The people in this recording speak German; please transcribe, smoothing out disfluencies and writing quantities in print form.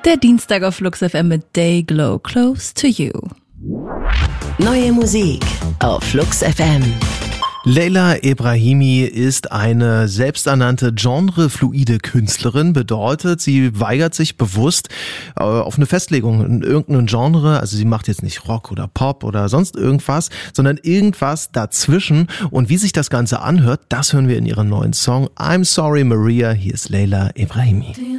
Der Dienstag auf Flux FM mit Dayglow, Close to You. Neue Musik auf Flux FM. Leila Ebrahimi ist eine selbsternannte genrefluide Künstlerin, bedeutet, sie weigert sich bewusst auf eine Festlegung in irgendeinem Genre, also sie macht jetzt nicht Rock oder Pop oder sonst irgendwas, sondern irgendwas dazwischen, und wie sich das Ganze anhört, das hören wir in ihrem neuen Song I'm Sorry Maria. Hier ist Leila Ebrahimi.